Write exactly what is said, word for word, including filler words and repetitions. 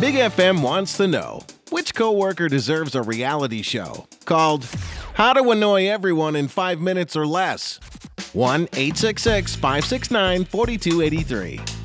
Big F M wants to know, which coworker deserves a reality show called How to Annoy Everyone in Five Minutes or Less? one eight six six, five six nine, four two eight three.